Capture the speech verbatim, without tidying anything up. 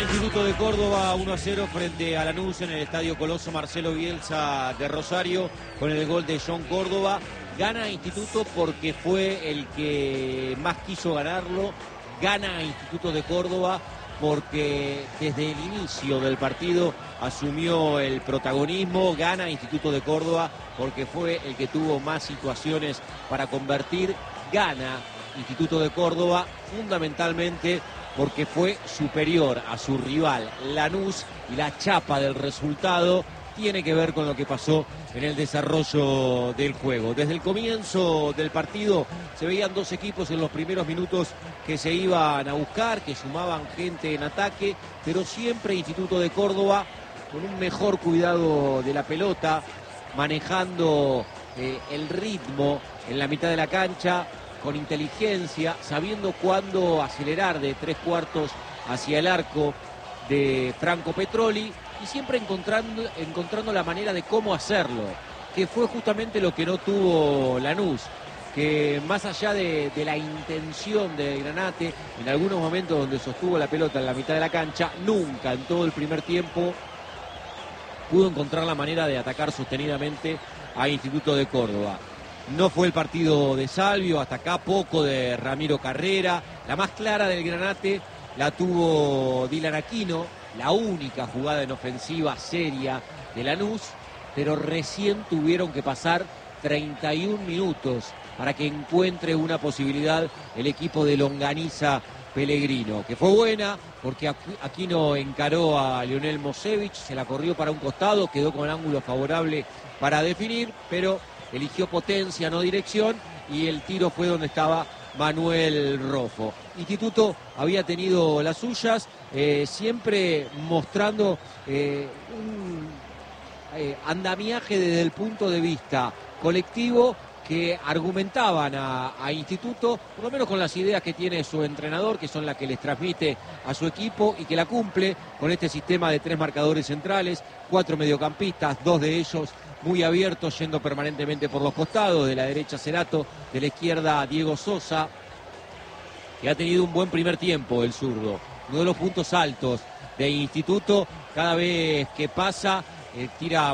Gana Instituto de Córdoba uno a cero frente a Lanús en el Estadio Coloso Marcelo Bielsa de Rosario con el gol de John Córdoba. Gana Instituto porque fue el que más quiso ganarlo. Gana Instituto de Córdoba porque desde el inicio del partido asumió el protagonismo. Gana Instituto de Córdoba porque fue el que tuvo más situaciones para convertir. Gana Instituto de Córdoba fundamentalmente porque fue superior a su rival Lanús, y la chapa del resultado tiene que ver con lo que pasó en el desarrollo del juego. Desde el comienzo del partido se veían dos equipos en los primeros minutos que se iban a buscar, que sumaban gente en ataque, pero siempre Instituto de Córdoba con un mejor cuidado de la pelota, manejando eh, el ritmo en la mitad de la cancha, con inteligencia, sabiendo cuándo acelerar de tres cuartos hacia el arco de Franco Petroli, y siempre encontrando, encontrando la manera de cómo hacerlo, que fue justamente lo que no tuvo Lanús, que más allá de, de la intención de Granate, en algunos momentos donde sostuvo la pelota en la mitad de la cancha, nunca en todo el primer tiempo pudo encontrar la manera de atacar sostenidamente a Instituto de Córdoba. No fue el partido de Salvio, hasta acá poco de Ramiro Carrera. La más clara del Granate la tuvo Dylan Aquino, la única jugada en ofensiva seria de Lanús, pero recién tuvieron que pasar treinta y un minutos para que encuentre una posibilidad el equipo de Longaniza Pellegrino, que fue buena porque Aquino encaró a Lionel Mosevich, se la corrió para un costado, quedó con ángulo favorable para definir, pero eligió potencia, no dirección, y el tiro fue donde estaba Manuel Rofo. Instituto había tenido las suyas, eh, siempre mostrando eh, un eh, andamiaje desde el punto de vista colectivo que argumentaban a, a Instituto, por lo menos con las ideas que tiene su entrenador, que son las que les transmite a su equipo y que la cumple con este sistema de tres marcadores centrales, cuatro mediocampistas, dos de ellos muy abiertos, yendo permanentemente por los costados. De la derecha Cerato, de la izquierda Diego Sosa, que ha tenido un buen primer tiempo el zurdo. Uno de los puntos altos de Instituto, cada vez que pasa, eh, tira